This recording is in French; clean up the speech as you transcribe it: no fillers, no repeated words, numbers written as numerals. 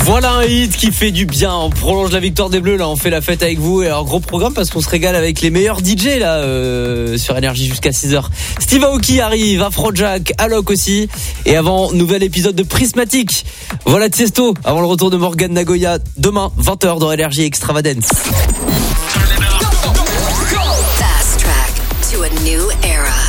Voilà un hit qui fait du bien. On prolonge la victoire des Bleus là, on fait la fête avec vous. Et alors gros programme parce qu'on se régale avec les meilleurs DJ là sur Énergie jusqu'à 6h. Steve Aoki arrive, Afrojack, Alok aussi. Et avant, nouvel épisode de Prismatic. Voilà Tiesto, avant le retour de Morgan Nagoya demain 20h dans Énergie Extravagance. Fast track to a new era.